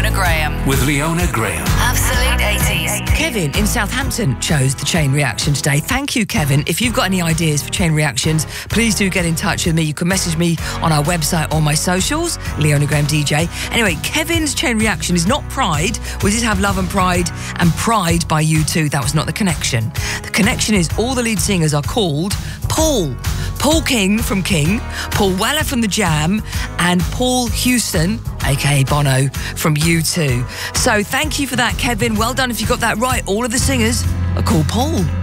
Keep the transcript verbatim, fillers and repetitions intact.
Leona Graham. With Leona Graham. Absolute eighties. Kevin in Southampton chose the chain reaction today. Thank you, Kevin. If you've got any ideas for chain reactions, please do get in touch with me. You can message me on our website or my socials, Leona Graham D J. Anyway, Kevin's chain reaction is not Pride. We did have Love and Pride and Pride by U two. That was not the connection. The connection is all the lead singers are called Paul. Paul King from King, Paul Weller from The Jam, and Paul Houston, aka Bono, from U two. So thank you for that, Kevin. Well done if you got that right. All of the singers are called Paul.